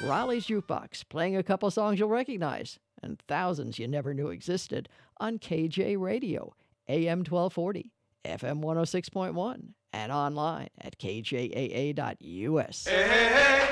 Raleigh's Jukebox, playing a couple songs you'll recognize, and thousands you never knew existed on KJ Radio, AM 1240, FM 106.1, and online at kjaa.us.